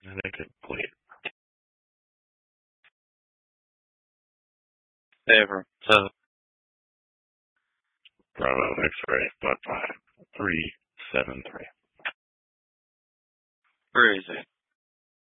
And I could bleed. Hey, everyone. So, Bravo X-ray, butt 5, 373.